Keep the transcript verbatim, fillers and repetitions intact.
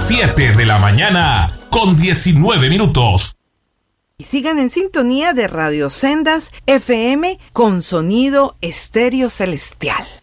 siete de la mañana con diecinueve minutos. Y sigan en sintonía de Radio Sendas F M con sonido estéreo celestial.